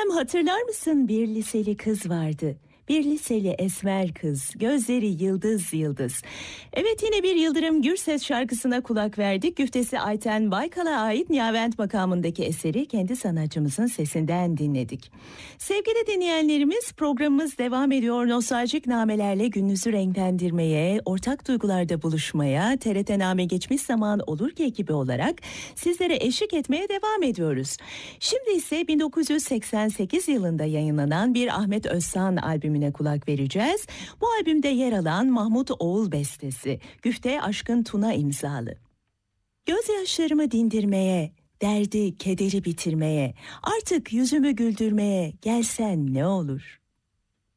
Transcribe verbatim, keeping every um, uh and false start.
Bilmem hatırlar mısın, bir liseli kız vardı. Bir liseli esmer kız, gözleri yıldız yıldız. Evet, yine bir Yıldırım Gürses şarkısına kulak verdik. Güftesi Ayten Baykal'a ait Niyavent makamındaki eseri kendi sanatçımızın sesinden dinledik. Sevgili dinleyenlerimiz, programımız devam ediyor. Nostaljik namelerle gününüzü renklendirmeye, ortak duygularda buluşmaya, T R T Name Geçmiş Zaman Olur Ki ekibi olarak sizlere eşlik etmeye devam ediyoruz. Şimdi ise bin dokuz yüz seksen sekiz yılında yayınlanan bir Ahmet Özsan albümüne kulak vereceğiz. Bu albümde yer alan Mahmut Oğul bestesi, Güfte Aşkın Tuna imzalı. Gözyaşlarımı dindirmeye, derdi kederi bitirmeye, artık yüzümü güldürmeye gelsen ne olur?